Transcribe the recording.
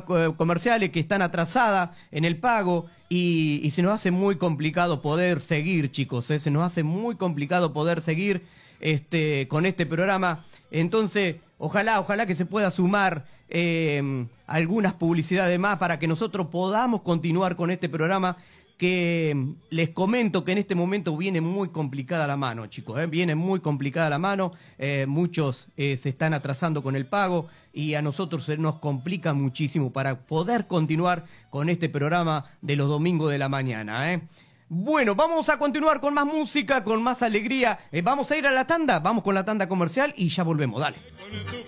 comerciales que están atrasadas en el pago y se nos hace muy complicado poder seguir, chicos, se nos hace muy complicado poder seguir con este programa. Entonces, ojalá que se pueda sumar algunas publicidades más para que nosotros podamos continuar con este programa, que les comento que en este momento viene muy complicada la mano, chicos, viene muy complicada la mano, muchos se están atrasando con el pago y a nosotros se nos complica muchísimo para poder continuar con este programa de los domingos de la mañana. Bueno, vamos a continuar con más música, con más alegría. Vamos a ir a la tanda, vamos con la tanda comercial y ya volvemos, dale.